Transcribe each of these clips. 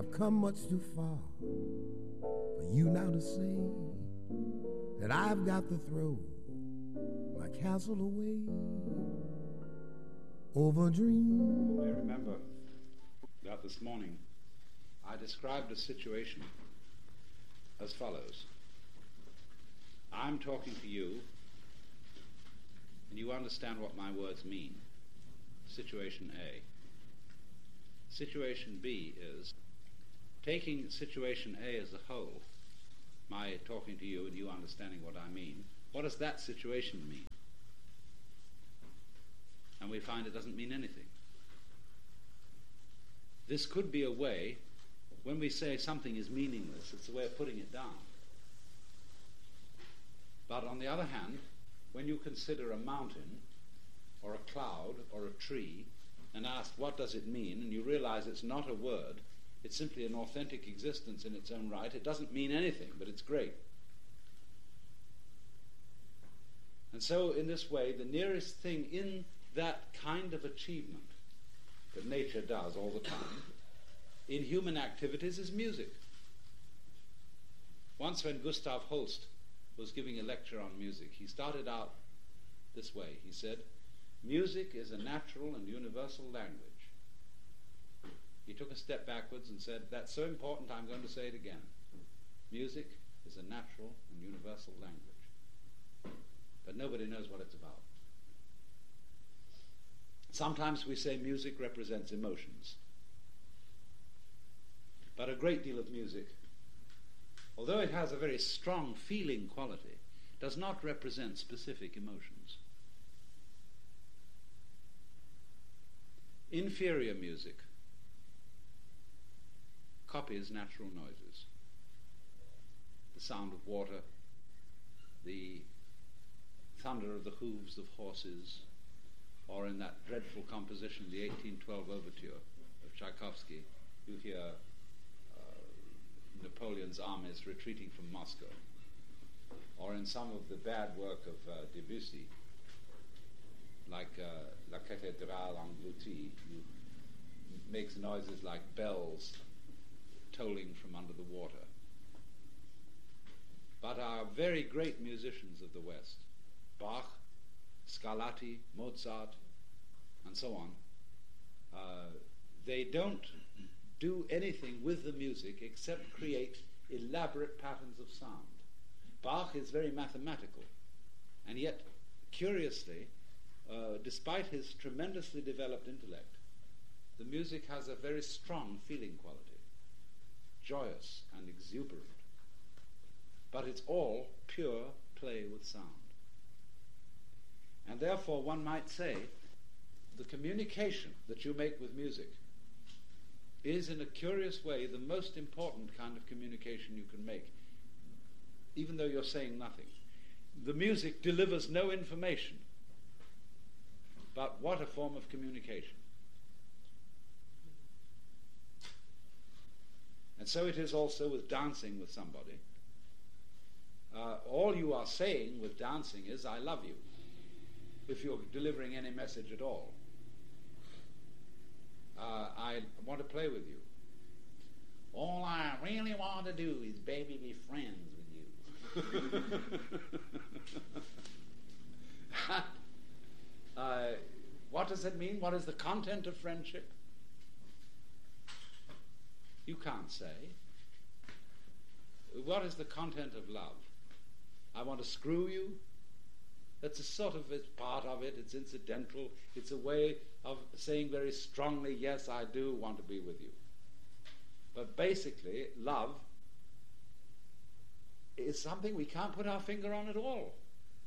I've come much too far for you now to say that I've got to throw my castle away over a dream. I remember that this morning I described a situation as follows. I'm talking to you, and you understand what my words mean. Situation A. Situation B is taking situation A as a whole, my talking to you and you understanding what I mean. What does that situation mean? And we find it doesn't mean anything. This could be a way, when we say something is meaningless, it's a way of putting it down. But on the other hand, when you consider a mountain or a cloud or a tree and ask what does it mean, and you realize it's not a word, it's simply an authentic existence in its own right, it doesn't mean anything, but it's great. And so in this way, the nearest thing in that kind of achievement that nature does all the time in human activities is music. Once when Gustav Holst was giving a lecture on music, he started out this way. He said, music is a natural and universal language. He took a step backwards and said, that's so important I'm going to say it again. Music is a natural and universal language. But nobody knows what it's about. Sometimes we say music represents emotions. But a great deal of music, although it has a very strong feeling quality, does not represent specific emotions. Inferior music copies natural noises. The sound of water, the thunder of the hooves of horses, or in that dreadful composition, the 1812 Overture of Tchaikovsky, you hear Napoleon's armies retreating from Moscow. Or in some of the bad work of Debussy, like La Cathédrale Engloutie, makes noises like bells tolling from under the water. But our very great musicians of the West, Bach, Scarlatti, Mozart, and so on, they don't do anything with the music except create elaborate patterns of sound. Bach is very mathematical, and yet, curiously, despite his tremendously developed intellect, the music has a very strong feeling quality, joyous and exuberant. But it's all pure play with sound. And therefore one might say the communication that you make with music is in a curious way the most important kind of communication you can make, even though you're saying nothing. The music delivers no information, but what a form of communication. And so it is also with dancing with somebody. All you are saying with dancing is, I love you, if you're delivering any message at all. I want to play with you. All I really want to do is, baby, be friends with you. What does it mean? What is the content of friendship? You can't say. What is the content of love? I want to screw you? That's a sort of, it's part of it, it's incidental, it's a way of saying very strongly, yes, I do want to be with you. But basically, love is something we can't put our finger on at all.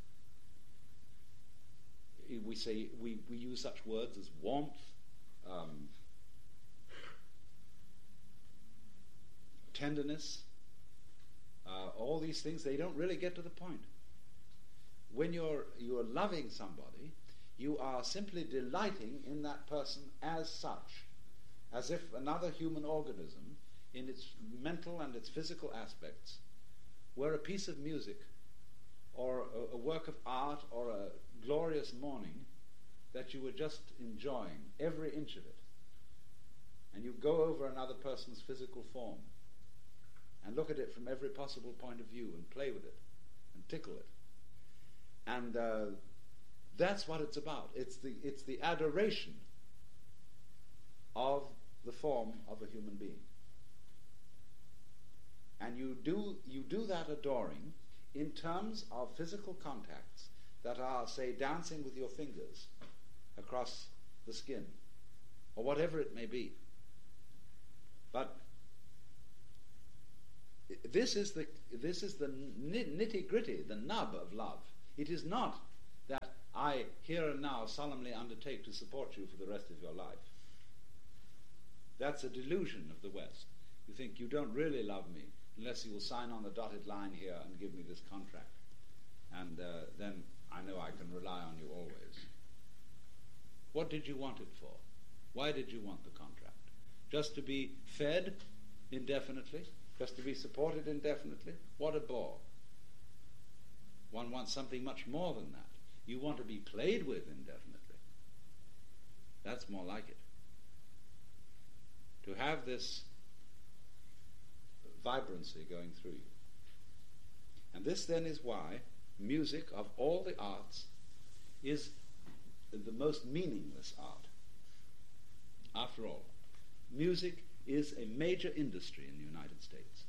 We say, we use such words as warmth, tenderness, all these things, they don't really get to the point. When you're loving somebody, you are simply delighting in that person as such, as if another human organism, in its mental and its physical aspects, were a piece of music, or a work of art, or a glorious morning that you were just enjoying every inch of it. And you go over another person's physical form and look at it from every possible point of view and play with it and tickle it. And that's what it's about. It's the adoration of the form of a human being. And you do that adoring in terms of physical contacts that are, say, dancing with your fingers across the skin, or whatever it may be. But this is the nitty-gritty, the nub of love. It is not that I here and now solemnly undertake to support you for the rest of your life. That's a delusion of the West. You think you don't really love me unless you will sign on the dotted line here and give me this contract. And then I know I can rely on you always. What did you want it for? Why did you want the contract? Just to be fed indefinitely? Just to be supported indefinitely? What a bore. One wants something much more than that. You want to be played with indefinitely. That's more like it. To have this vibrancy going through you. And this then is why music, of all the arts, is the most meaningless art. After all, music is a major industry in the United States.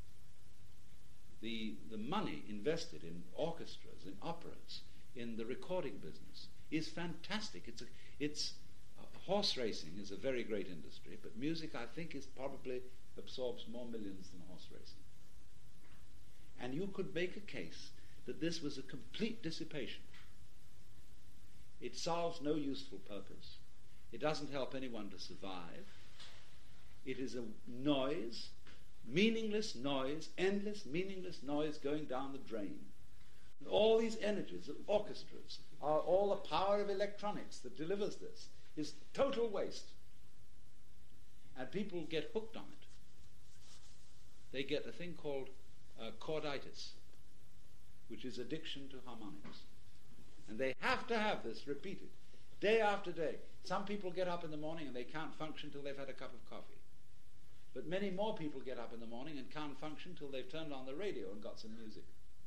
The money invested in orchestras, in operas, in the recording business is fantastic. It's horse racing is a very great industry, but music, I think, probably absorbs more millions than horse racing. And you could make a case that this was a complete dissipation. It solves no useful purpose. It doesn't help anyone to survive. It is a noise, meaningless noise, endless meaningless noise going down the drain. And all these energies of orchestras, all the power of electronics that delivers this, is total waste. And people get hooked on it. They get a thing called chorditis, which is addiction to harmonics. And they have to have this repeated, day after day. Some people get up in the morning and they can't function till they've had a cup of coffee. But many more people get up in the morning and can't function till they've turned on the radio and got some music.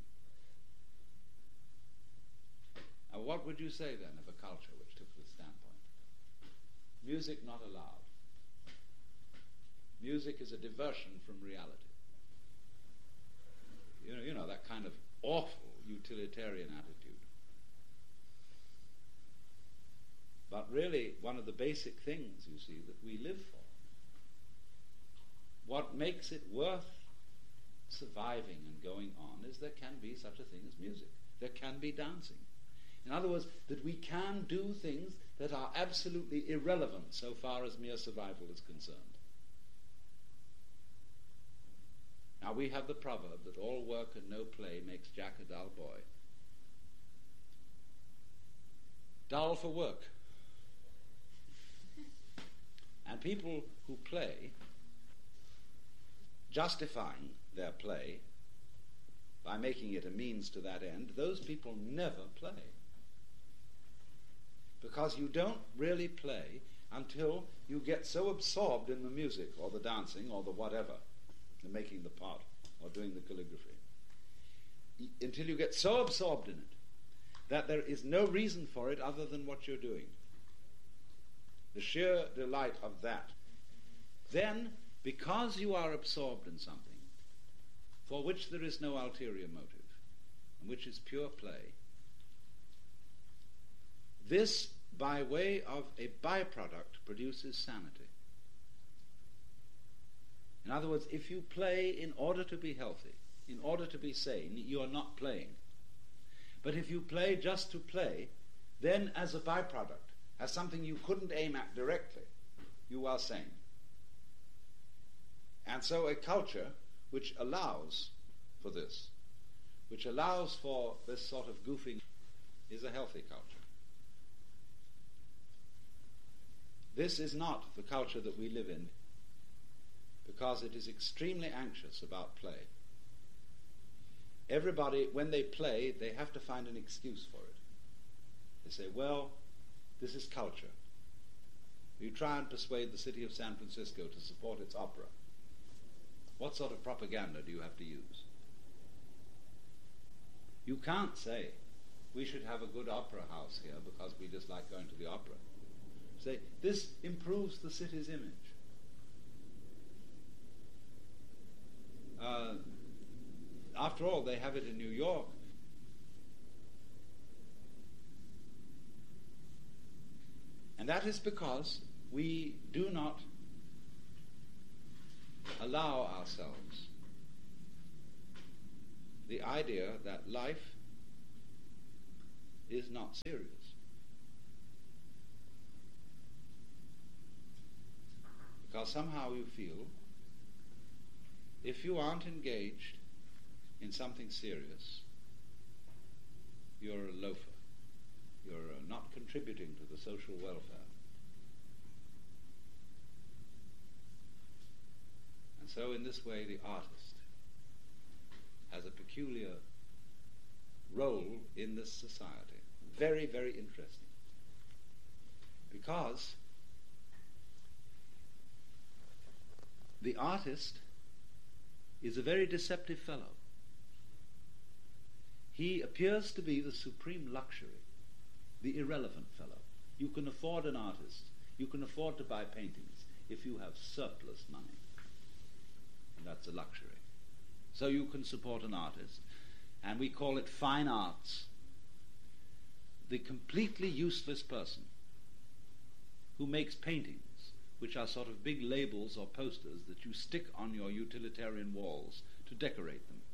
Now, what would you say then of a culture which took this standpoint? Music not allowed. Music is a diversion from reality. You know that kind of awful utilitarian attitude. But really, one of the basic things, you see, that we live for, what makes it worth surviving and going on, is there can be such a thing as music. There can be dancing. In other words, that we can do things that are absolutely irrelevant so far as mere survival is concerned. Now we have the proverb that all work and no play makes Jack a dull boy. Dull for work. And people who play, justifying their play by making it a means to that end, those people never play. Because you don't really play until you get so absorbed in the music or the dancing or the whatever, the making the pot or doing the calligraphy, until you get so absorbed in it that there is no reason for it other than what you're doing. The sheer delight of that. Then, because you are absorbed in something for which there is no ulterior motive, and which is pure play, this, by way of a byproduct, produces sanity. In other words, if you play in order to be healthy, in order to be sane, you are not playing. But if you play just to play, then as a byproduct, as something you couldn't aim at directly, you are sane. And so a culture which allows for this, which allows for this sort of goofing, is a healthy culture. This is not the culture that we live in, because it is extremely anxious about play. Everybody, when they play, they have to find an excuse for it. They say, well, this is culture. You try and persuade the city of San Francisco to support its opera. What sort of propaganda do you have to use? You can't say, we should have a good opera house here because we just like going to the opera. Say, this improves the city's image. After all, they have it in New York. And that is because we do not allow ourselves the idea that life is not serious. Because somehow you feel if you aren't engaged in something serious, you're a loafer. You're not contributing to the social welfare. And so in this way the artist has a peculiar role in this society. Very, very interesting. Because the artist is a very deceptive fellow. He appears to be the supreme luxury, the irrelevant fellow. You can afford an artist. You can afford to buy paintings if you have surplus money. And that's a luxury. So you can support an artist, and we call it fine arts. The completely useless person who makes paintings, which are sort of big labels or posters that you stick on your utilitarian walls to decorate them.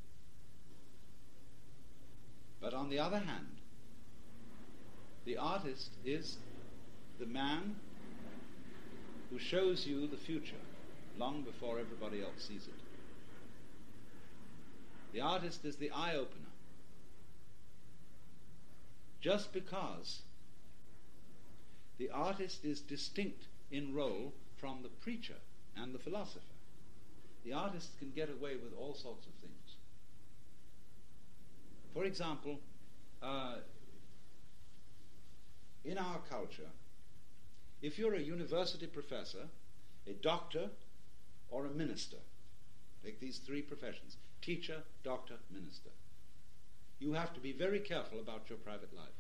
But on the other hand, the artist is the man who shows you the future long before everybody else sees it. The artist is the eye-opener. Just because the artist is distinct in role from the preacher and the philosopher, the artist can get away with all sorts of things. For example, in our culture, if you're a university professor, a doctor, or a minister, take these three professions, teacher, doctor, minister, you have to be very careful about your private life.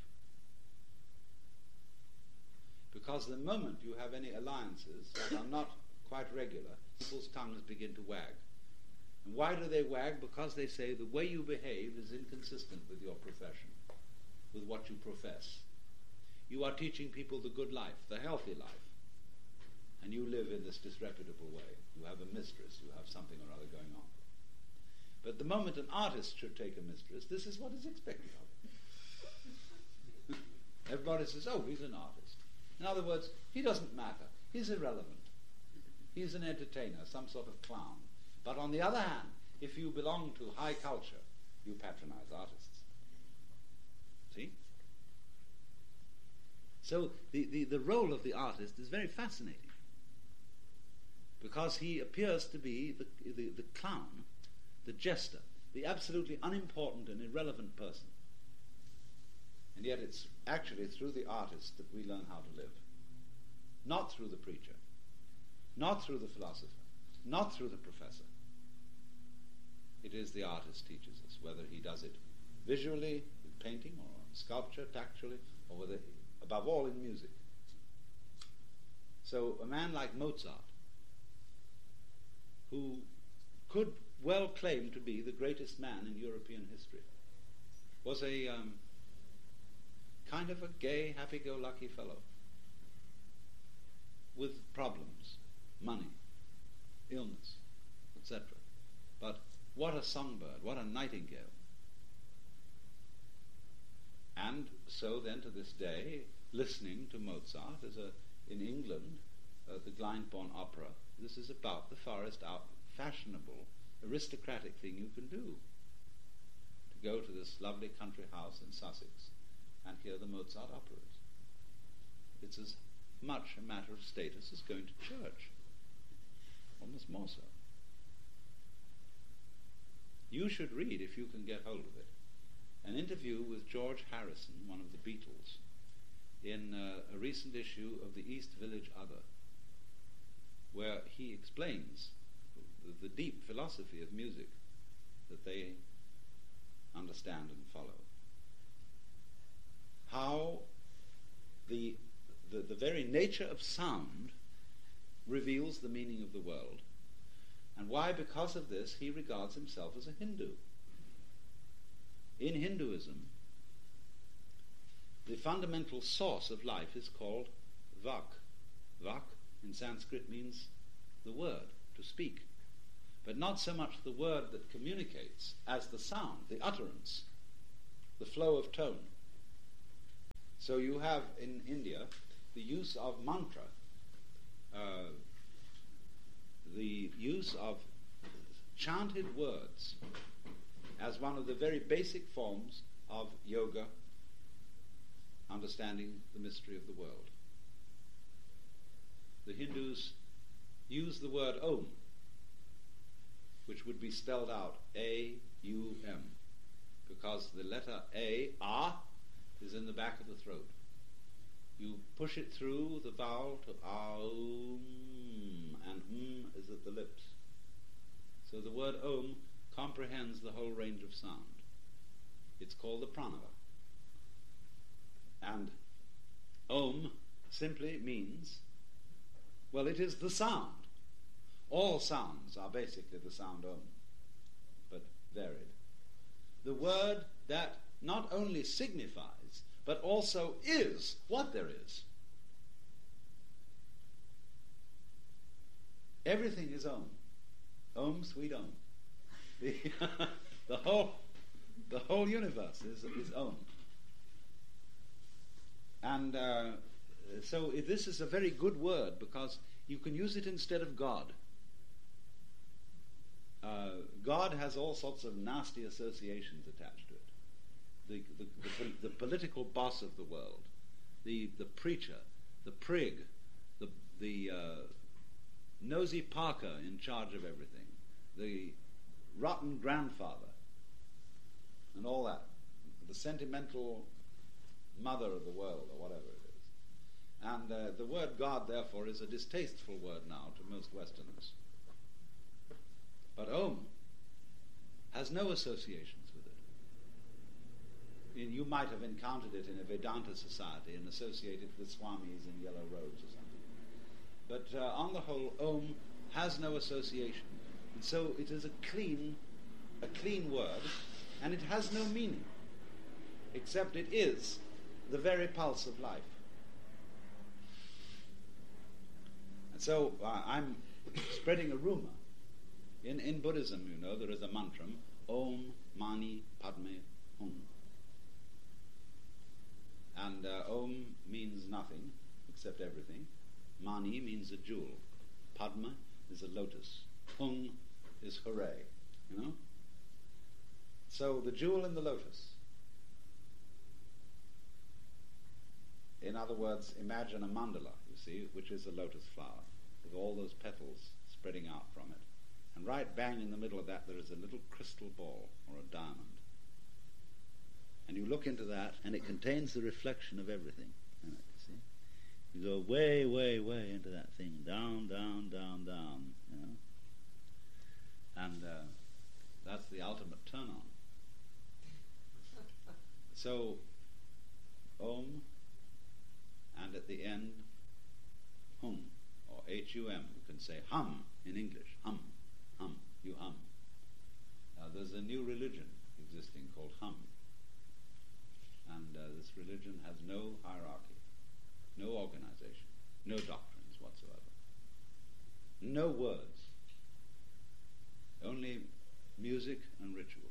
Because the moment you have any alliances that are not quite regular, people's tongues begin to wag. And why do they wag? Because they say the way you behave is inconsistent with your profession, with what you profess. You are teaching people the good life, the healthy life, and you live in this disreputable way. You have a mistress, you have something or other going on. But the moment an artist should take a mistress, this is what is expected of him. Everybody says, oh, he's an artist. In other words, he doesn't matter. He's irrelevant. He's an entertainer, some sort of clown. But on the other hand, if you belong to high culture, you patronize artists. See? So the role of the artist is very fascinating, because he appears to be the clown, the jester, the absolutely unimportant and irrelevant person. And yet it's actually through the artist that we learn how to live. Not through the preacher, not through the philosopher, not through the professor. It is the artist teaches us, whether he does it visually, with painting, or sculpture, tactually, or whether, above all, in music. So a man like Mozart, who could well claim to be the greatest man in European history, was a kind of a gay, happy-go-lucky fellow with problems, money, illness, etc. But what a songbird, what a nightingale. And so then to this day, listening to Mozart in England, the Glyndebourne Opera, this is about the farthest out fashionable, aristocratic thing you can do. To go to this lovely country house in Sussex and hear the Mozart operas. It's as much a matter of status as going to church. Almost more so. You should read, if you can get hold of it, an interview with George Harrison, one of the Beatles, in a recent issue of the East Village Other, where he explains the deep philosophy of music that they understand and follow. How the very nature of sound reveals the meaning of the world, and why, because of this, he regards himself as a Hindu. In Hinduism, the fundamental source of life is called Vak. Vak in Sanskrit means the word, to speak. But not so much the word that communicates as the sound, the utterance, the flow of tone. So you have in India the use of mantra, the use of chanted words as one of the very basic forms of yoga, understanding the mystery of the world. The Hindus use the word Om, which would be spelled out A-U-M, because the letter A, is in the back of the throat. You push it through the vowel to Aum, and is at the lips. So the word Om comprehends the whole range of sound. It's called the pranava. And Om simply means, well, it is the sound. All sounds are basically the sound Om, but varied. The word that not only signifies, but also is what there is. Everything is Om. Om, sweet Om. The whole universe is Om. And so this is a very good word, because you can use it instead of God. God has all sorts of nasty associations attached to it. The political boss of the world, the preacher, the prig, the nosy Parker in charge of everything, the rotten grandfather, and all that, the sentimental mother of the world, or whatever it is. And the word God, therefore, is a distasteful word now to most Westerners. But Om has no associations with it. You might have encountered it in a Vedanta society and associated with swamis in yellow robes or something. But on the whole, Om has no association. And so it is a clean word, and it has no meaning, except it is the very pulse of life. And so I'm spreading a rumor. In Buddhism, you know, there is a mantra, Om Mani Padme Hum. And Om means nothing except everything. Mani means a jewel. Padma is a lotus. Hum is hooray, you know? So the jewel in the lotus. In other words, imagine a mandala, you see, which is a lotus flower, with all those petals spreading out from it. And right bang in the middle of that there is a little crystal ball, or a diamond. And you look into that, and it contains the reflection of everything in it, you see. You go way, way, way into that thing, down, down, down, down, you know. And that's the ultimate turn-on. So, Om, and at the end, Hum, or H-U-M. You can say hum in English, hum, hum, you hum. There's a new religion existing called Hum. And this religion has no hierarchy, no organization, no doctrines whatsoever, no words, only music and ritual.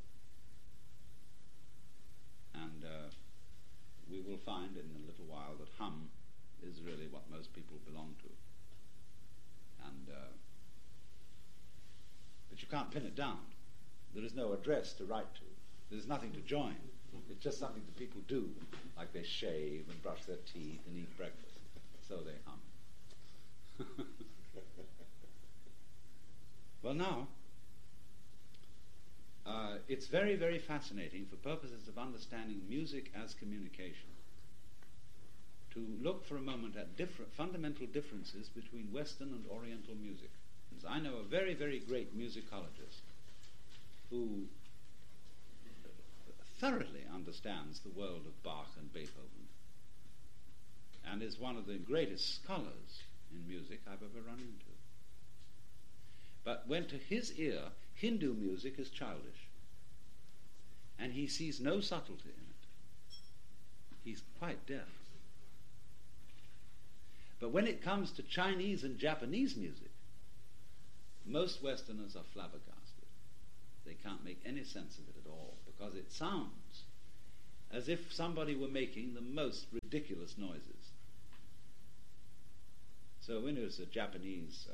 And we will find in a little while that Hum is really what most people belong to. And but you can't pin it down. There is no address to write to. There's nothing to join. It's just something that people do, like they shave and brush their teeth and eat breakfast. So they hum. Well, now, it's very, very fascinating for purposes of understanding music as communication to look for a moment at fundamental differences between Western and Oriental music. I know a very, very great musicologist who thoroughly understands the world of Bach and Beethoven and is one of the greatest scholars in music I've ever run into. But when to his ear, Hindu music is childish, and he sees no subtlety in it. He's quite deaf. But when it comes to Chinese and Japanese music, most Westerners are flabbergasted. They can't make any sense of it at all, because it sounds as if somebody were making the most ridiculous noises. So when there's a Japanese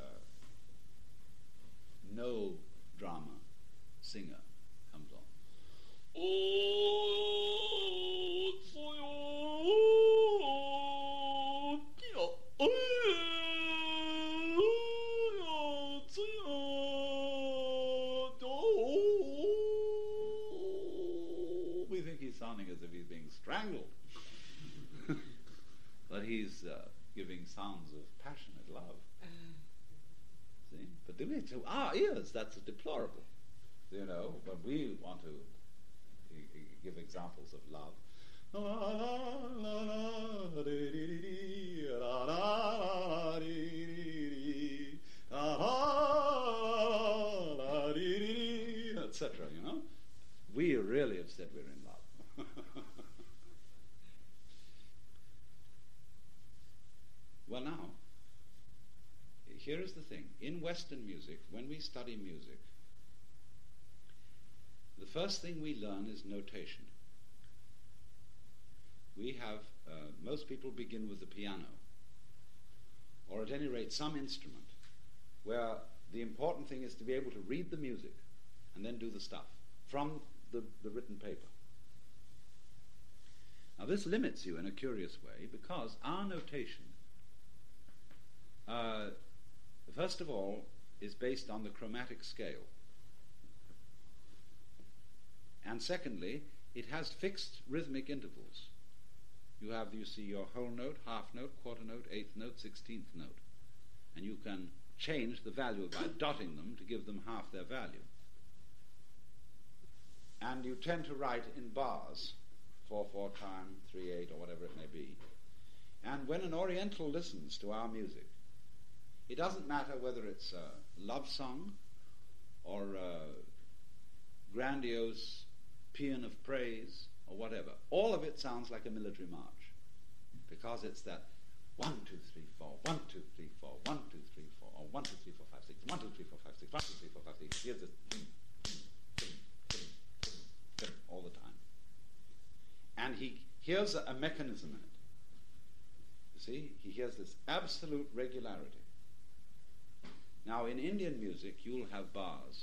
no drama singer comes on, we think he's sounding as if he's being strangled. But he's giving sounds of passionate love. See? But to our ears, that's deplorable. You know, when we want to give examples of love, etc., you know, we really have said we're in love. Well, now, here is the thing. In Western music, when we study music, the first thing we learn is notation. We have, most people begin with the piano, or at any rate some instrument, where the important thing is to be able to read the music and then do the stuff from the written paper. Now this limits you in a curious way, because our notation, first of all, is based on the chromatic scale. And secondly, it has fixed rhythmic intervals. You see your whole note, half note, quarter note, eighth note, 16th note. And you can change the value by dotting them to give them half their value. And you tend to write in bars, 4/4 time, 3/8, or whatever it may be. And when an Oriental listens to our music, it doesn't matter whether it's a love song or a grandiose paean of praise or whatever. All of it sounds like a military march, because it's that 1, 2, 3, 4, 1, 2, 3, 4, 1, 2, 3, 4, or 1, 2, 3, 4, 5, 6, 1, 2, 3, 4, 5, 6, 1, 2, 3, 4, 5, 6. Here's this all the time. And he hears a mechanism in it. You see, he hears this absolute regularity. Now, in Indian music, you'll have bars.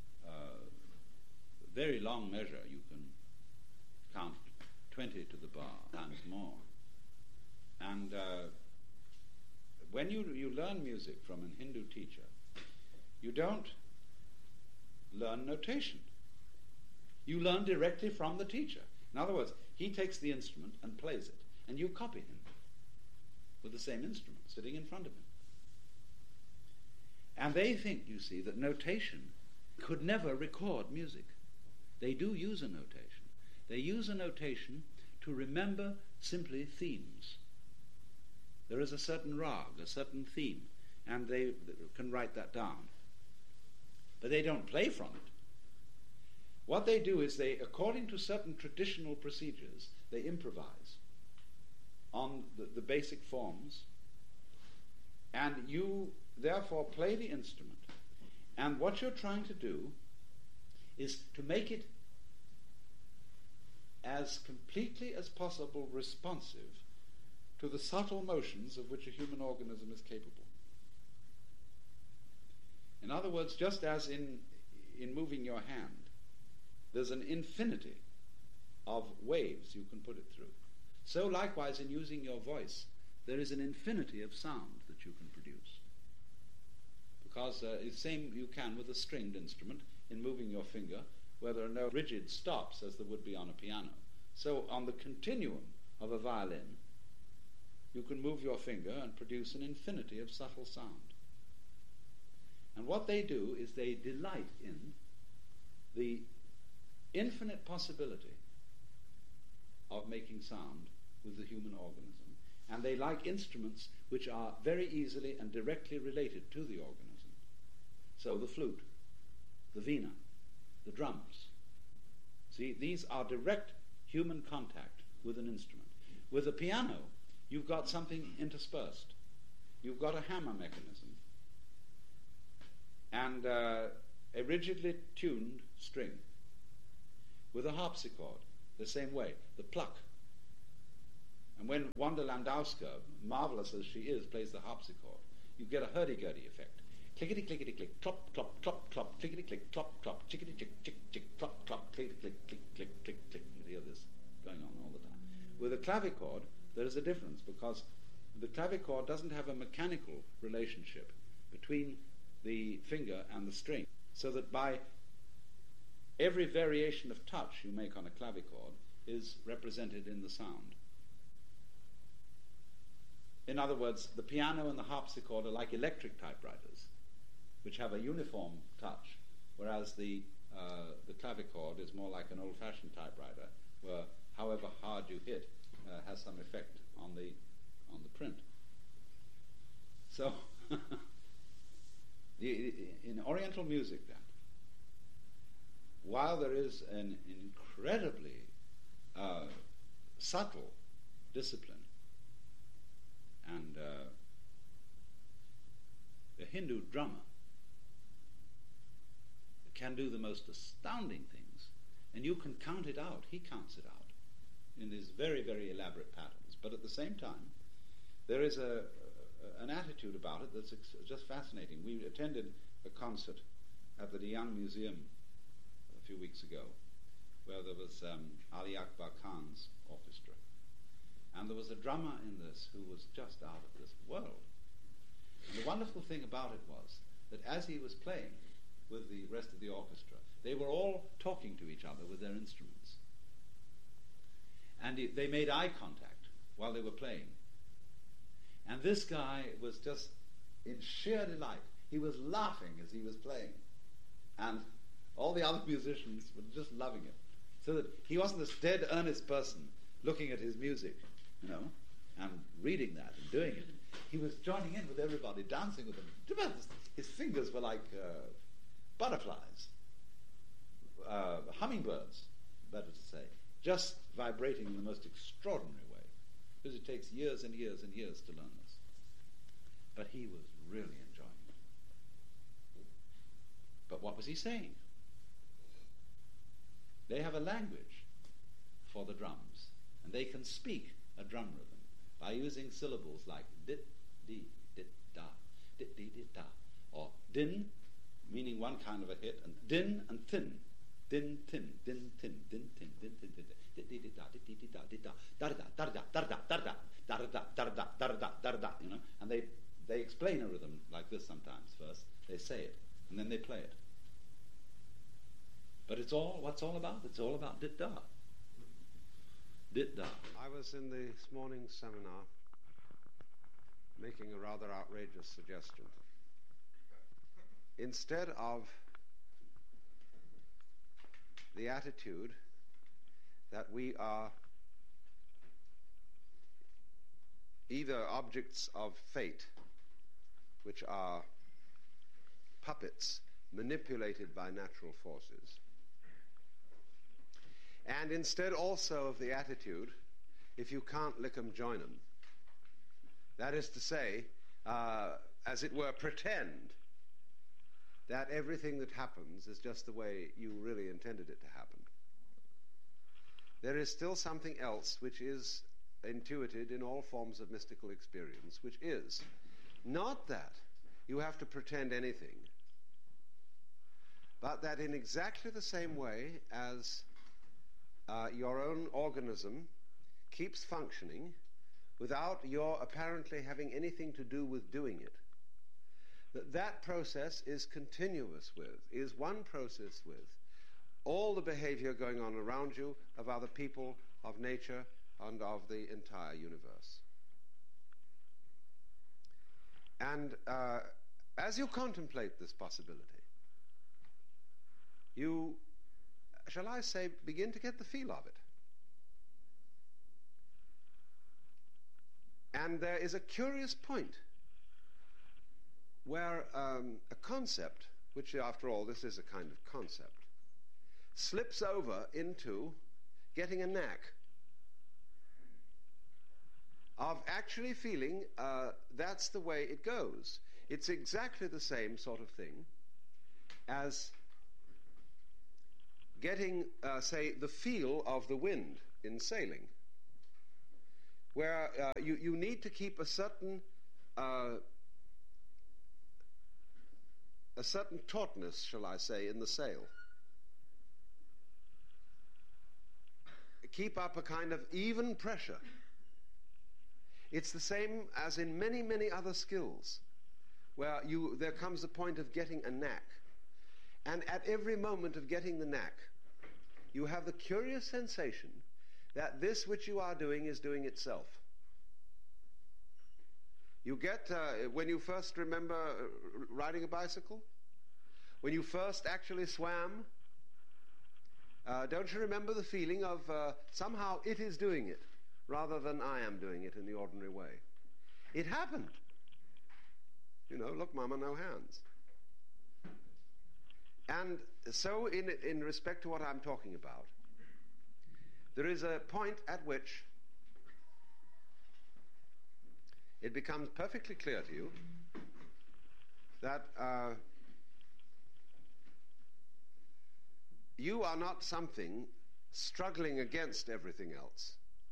Very long measure, you can count 20 to the bar, times more. And when you learn music from an Hindu teacher, you don't learn notation. You learn directly from the teacher. In other words, he takes the instrument and plays it, and you copy him with the same instrument sitting in front of him. And they think, you see, that notation could never record music. They do use a notation. They use a notation to remember simply themes. There is a certain rag, a certain theme, and they can write that down. But they don't play from it. What they do is they, according to certain traditional procedures, they improvise on the basic forms, and you therefore play the instrument. And what you're trying to do is to make it as completely as possible responsive to the subtle motions of which a human organism is capable. In other words, just as in moving your hand, there's an infinity of waves you can put it through. So likewise in using your voice, there is an infinity of sound that you can produce. Because the same you can with a stringed instrument in moving your finger, where there are no rigid stops as there would be on a piano. So on the continuum of a violin, you can move your finger and produce an infinity of subtle sound. And what they do is they delight in the infinite possibility of making sound with the human organism. And they like instruments which are very easily and directly related to the organism. So the flute, the vina, the drums. See, these are direct human contact with an instrument. With a piano, you've got something interspersed. You've got a hammer mechanism and a rigidly tuned string. With a harpsichord, the same way, the pluck. And when Wanda Landowska, marvelous as she is, plays the harpsichord, you get a hurdy-gurdy effect. Clickety, clickety, click, clop, clop, clop, clop, clickety, click, clop, clop, chickety, chick, chick, chick, clop, clop, clickety, click, click, click, click, click. You hear this going on all the time. With a clavichord, there is a difference because the clavichord doesn't have a mechanical relationship between the finger and the string, so that by every variation of touch you make on a clavichord is represented in the sound. In other words, the piano and the harpsichord are like electric typewriters, which have a uniform touch, whereas the clavichord is more like an old-fashioned typewriter, where however hard you hit has some effect on the print. So, in Oriental music, then, while there is an incredibly subtle discipline, and a Hindu drummer can do the most astounding things, and you can count it out. He counts it out in these very, very elaborate patterns. But at the same time, there is an attitude about it that's just fascinating. We attended a concert at the Young Museum a few weeks ago, where there was Ali Akbar Khan's orchestra. And there was a drummer in this who was just out of this world. And the wonderful thing about it was that as he was playing with the rest of the orchestra, they were all talking to each other with their instruments. And they made eye contact while they were playing. And this guy was just in sheer delight. He was laughing as he was playing. And all the other musicians were just loving it. So that he wasn't this dead, earnest person looking at his music, you know, and reading that and doing it. He was joining in with everybody, dancing with them. His fingers were like butterflies, hummingbirds, better to say, just vibrating in the most extraordinary way, because it takes years and years and years to learn this. But he was really enjoying it. But what was he saying? They have a language for the drums, and they can speak a drum rhythm by using syllables like dit, di, dit, da, dit, di, dit, da, or din, meaning one kind of a hit, and din and thin, din, tin, din, tin, din, tin, din, tin, din, dit, di, dit, da, dit, di, dit, da, dit, da, da, da, da, da, da, da, da, da, da, da, da, da, da, da, da, you know, and they explain a rhythm like this sometimes first. They say it, and then they play it. But what's all about? It's all about dit, da. Dit, da. I was in this morning's seminar making a rather outrageous suggestion. Instead of the attitude that we are either objects of fate, which are puppets manipulated by natural forces, and instead also of the attitude, if you can't lick 'em, join 'em. That is to say, as it were, pretend that everything that happens is just the way you really intended it to happen. There is still something else which is intuited in all forms of mystical experience, which is not that you have to pretend anything, but that in exactly the same way as your own organism keeps functioning without your apparently having anything to do with doing it, that process is continuous with, is one process with all the behavior going on around you, of other people, of nature, and of the entire universe. And as you contemplate this possibility, you, shall I say, begin to get the feel of it. And there is a curious point where a concept, which after all this is a kind of concept, slips over into getting a knack of actually feeling that's the way it goes. It's exactly the same sort of thing as getting, say, the feel of the wind in sailing, where you need to keep a certain tautness, shall I say, in the sail. Keep up a kind of even pressure. It's the same as in many, many other skills, where there comes a point of getting a knack. And at every moment of getting the knack, you have the curious sensation that this which you are doing is doing itself. You get, when you first remember riding a bicycle, when you first actually swam, don't you remember the feeling of somehow it is doing it rather than I am doing it in the ordinary way? It happened. You know, look, Mama, no hands. And so in respect to what I'm talking about, there is a point at which it becomes perfectly clear to you that you are not something struggling against everything else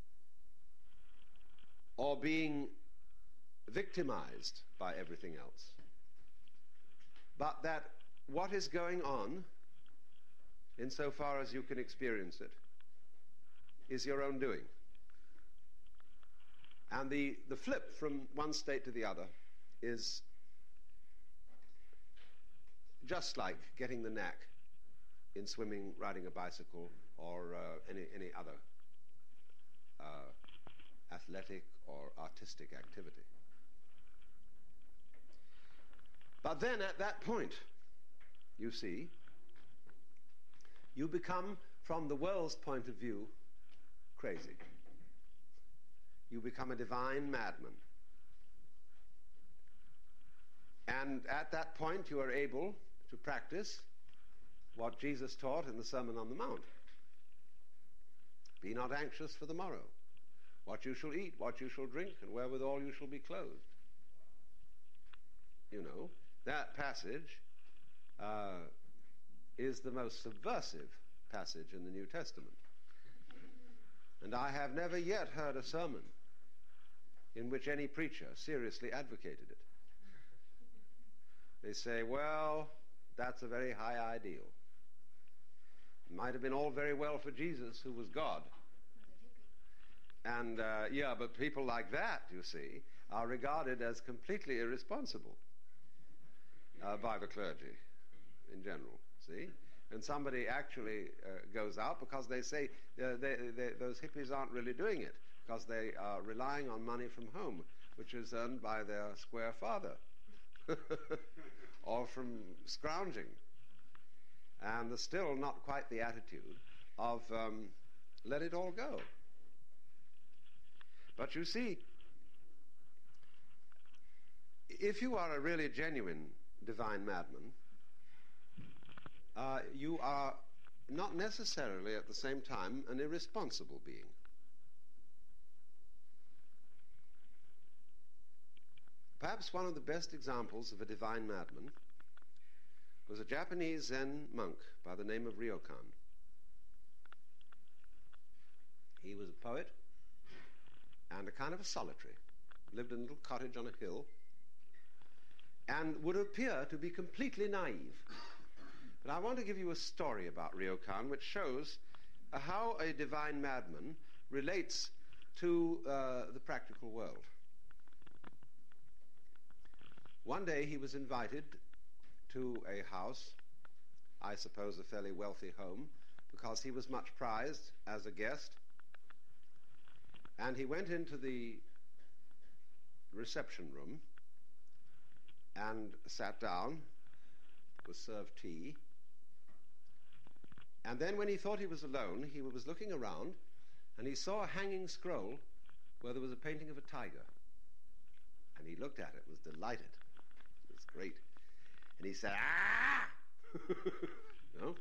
or being victimized by everything else, but that what is going on, insofar as you can experience it, is your own doing. And the flip from one state to the other is just like getting the knack in swimming, riding a bicycle, or any other athletic or artistic activity. But then at that point, you see, you become, from the world's point of view, crazy. You become a divine madman. And at that point, you are able to practice what Jesus taught in the Sermon on the Mount. Be not anxious for the morrow, what you shall eat, what you shall drink, and wherewithal you shall be clothed. You know, that passage is the most subversive passage in the New Testament. And I have never yet heard a sermon in which any preacher seriously advocated it. They say, well, that's a very high ideal. It might have been all very well for Jesus, who was God. And, but people like that, you see, are regarded as completely irresponsible by the clergy in general, see? And somebody actually goes out because they say those hippies aren't really doing it, because they are relying on money from home, which is earned by their square father, or from scrounging. And there's still not quite the attitude of let it all go. But you see, if you are a really genuine divine madman, you are not necessarily at the same time an irresponsible being. Perhaps one of the best examples of a divine madman was a Japanese Zen monk by the name of Ryokan. He was a poet and a kind of a solitary, lived in a little cottage on a hill, and would appear to be completely naive. But I want to give you a story about Ryokan which shows how a divine madman relates to the practical world. One day he was invited to a house, I suppose a fairly wealthy home, because he was much prized as a guest. And he went into the reception room and sat down, was served tea. And then when he thought he was alone, he was looking around, and he saw a hanging scroll where there was a painting of a tiger. And he looked at it, was delighted. It was great. And he said, "Ah!" You know?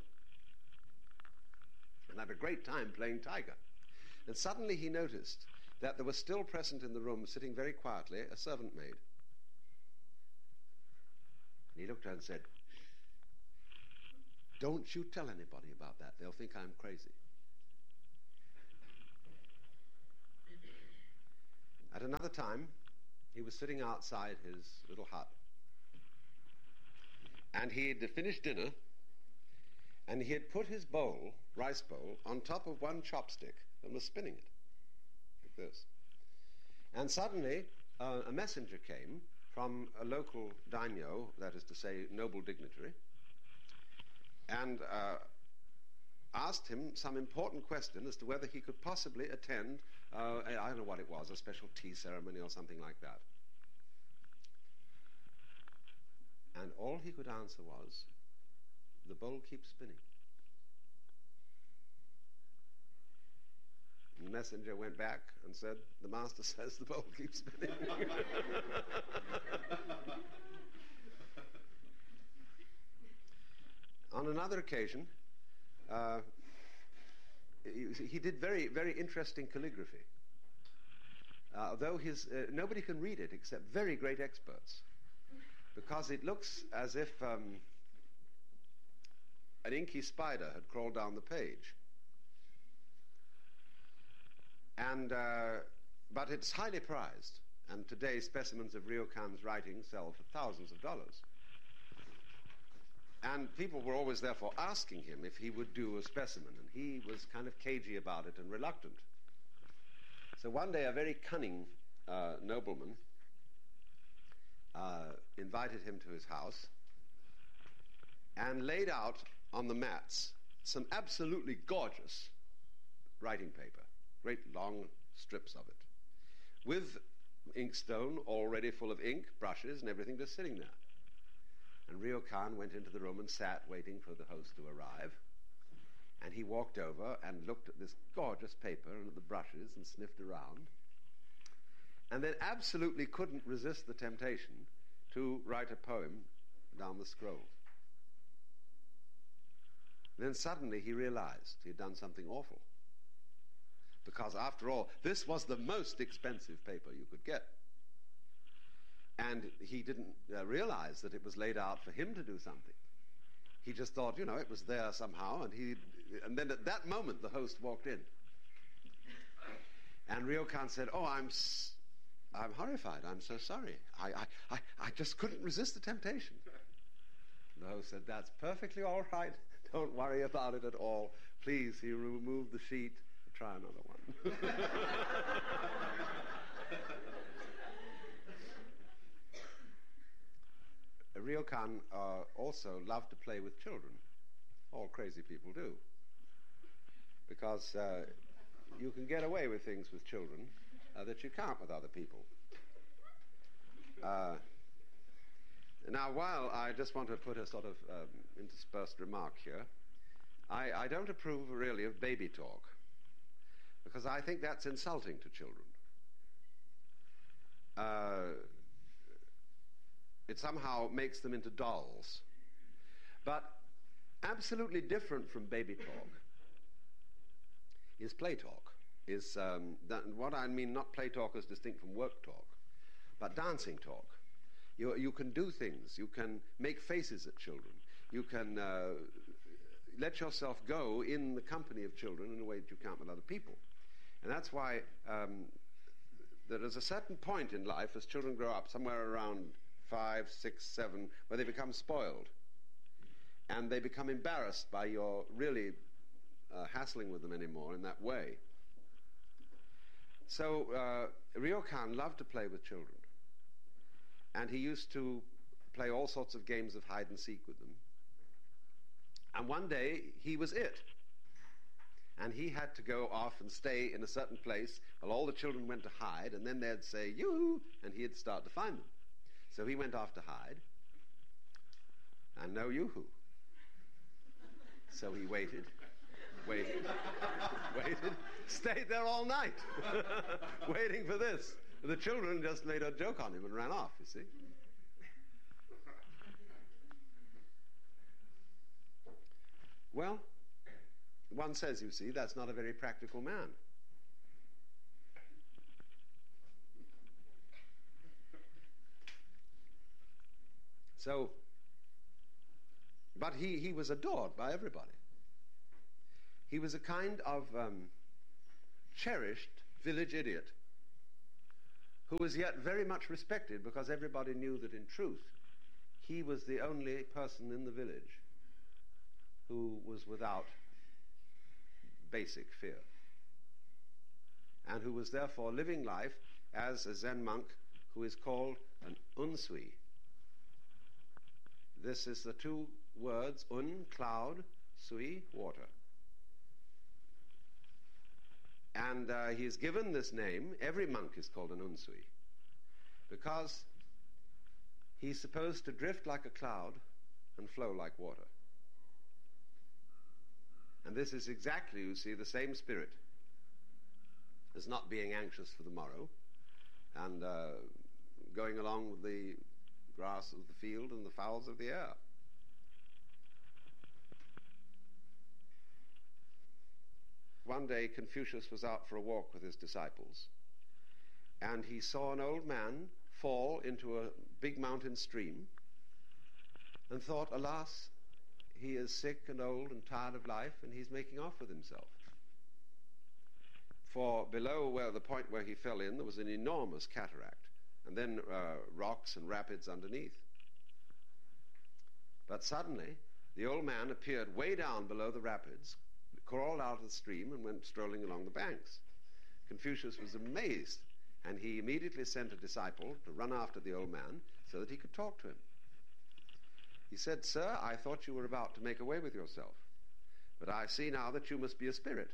And had a great time playing tiger. And suddenly he noticed that there was still present in the room, sitting very quietly, a servant maid. And he looked at her and said, "Don't you tell anybody about that. They'll think I'm crazy." At another time, he was sitting outside his little hut. And he had finished dinner, and he had put his bowl, rice bowl, on top of one chopstick and was spinning it, like this. And suddenly, a messenger came from a local daimyo, that is to say, noble dignitary, and asked him some important question as to whether he could possibly attend, I don't know what it was, a special tea ceremony or something like that. And all he could answer was, "The bowl keeps spinning." And the messenger went back and said, "The master says the bowl keeps spinning." On another occasion, he did very, very interesting calligraphy. Though nobody can read it except very great experts, because it looks as if an inky spider had crawled down the page. But it's highly prized, and today specimens of Ryokan's writing sell for thousands of dollars. And people were always therefore asking him if he would do a specimen, and he was kind of cagey about it and reluctant. So one day a very cunning nobleman invited him to his house and laid out on the mats some absolutely gorgeous writing paper, great long strips of it, with inkstone already full of ink, brushes, and everything just sitting there. And Ryokan went into the room and sat waiting for the host to arrive. And he walked over and looked at this gorgeous paper and at the brushes and sniffed around, and then absolutely couldn't resist the temptation to write a poem down the scroll. Then suddenly he realized he had done something awful. Because after all, this was the most expensive paper you could get. And he didn't realize that it was laid out for him to do something. He just thought, it was there somehow, and then at that moment the host walked in. And Ryokan said, "Oh, I'm horrified. I'm so sorry. I just couldn't resist the temptation." The host said, "That's perfectly all right. Don't worry about it at all. Please," he removed the sheet. "Try another one." Ryokan also loved to play with children. All crazy people do. Because you can get away with things with children that you can't with other people. Now, while I just want to put a sort of interspersed remark here, I don't approve really of baby talk, because I think that's insulting to children. It somehow makes them into dolls. But absolutely different from baby talk is play talk. What I mean, not play talk as distinct from work talk, but dancing talk. You can do things. You can make faces at children. You can let yourself go in the company of children in a way that you can't with other people. And that's why there is a certain point in life as children grow up, somewhere around 5, 6, 7, where they become spoiled. And they become embarrassed by your really hassling with them anymore in that way. So Ryokan loved to play with children. And he used to play all sorts of games of hide and seek with them. And one day he was it. And he had to go off and stay in a certain place while all the children went to hide, and then they'd say, "Yoo-hoo," and he'd start to find them. So he went off to hide, and no yoo-hoo. So he waited, stayed there all night, waiting for this. The children just made a joke on him and ran off, you see. Well, one says, you see, that's not a very practical man. So, but he was adored by everybody. He was a kind of cherished village idiot who was yet very much respected because everybody knew that in truth he was the only person in the village who was without basic fear, and who was therefore living life as a Zen monk who is called an unsui. This is the two words, cloud, sui, water. And he is given this name. Every monk is called an unsui because he's supposed to drift like a cloud and flow like water. And this is exactly, you see, the same spirit as not being anxious for the morrow and going along with the grass of the field and the fowls of the air. One day Confucius was out for a walk with his disciples, and he saw an old man fall into a big mountain stream and thought, alas, he is sick and old and tired of life, and he's making off with himself. For below where the point where he fell in, there was an enormous cataract, and then rocks and rapids underneath. But suddenly, the old man appeared way down below the rapids, crawled out of the stream, and went strolling along the banks. Confucius was amazed, and he immediately sent a disciple to run after the old man so that he could talk to him. He said, "Sir, I thought you were about to make away with yourself, but I see now that you must be a spirit."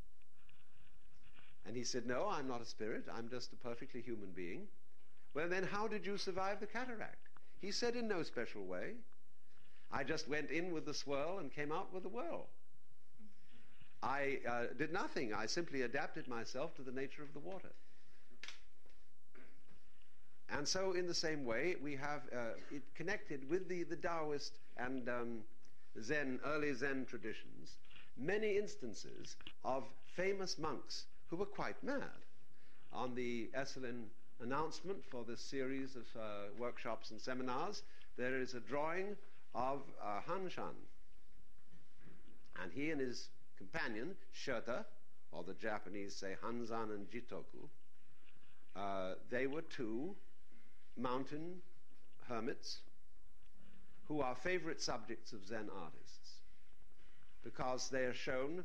And he said, "No, I'm not a spirit. I'm just a perfectly human being." "Well, then how did you survive the cataract?" He said, "In no special way. I just went in with the swirl and came out with the whirl. I did nothing. I simply adapted myself to the nature of the water." And so in the same way, we have it connected with the Taoist and early Zen traditions, many instances of famous monks who were quite mad. On the Esalen announcement for this series of workshops and seminars, there is a drawing of Han Shan. And he and his companion, Shota, or the Japanese say Hanzan and Jitoku, they were two mountain hermits who are favorite subjects of Zen artists because they are shown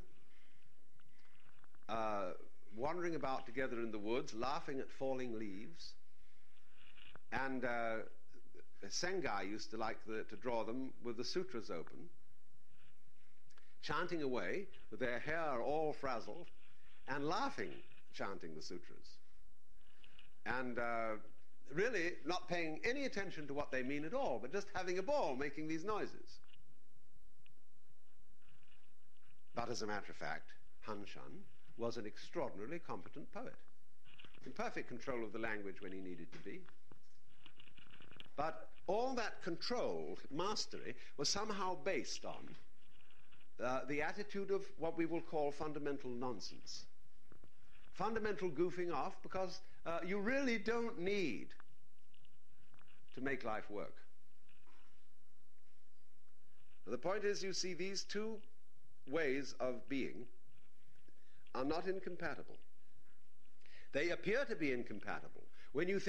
wandering about together in the woods, laughing at falling leaves. And Sengai used to like to draw them with the sutras open, chanting away with their hair all frazzled and laughing, chanting the sutras. And really not paying any attention to what they mean at all, but just having a ball making these noises. But as a matter of fact, Han Shan was an extraordinarily competent poet, in perfect control of the language when he needed to be. But all that control, mastery, was somehow based on the attitude of what we will call fundamental nonsense. Fundamental goofing off, because you really don't need to make life work. The point is, you see, these two ways of being are not incompatible. They appear to be incompatible when you think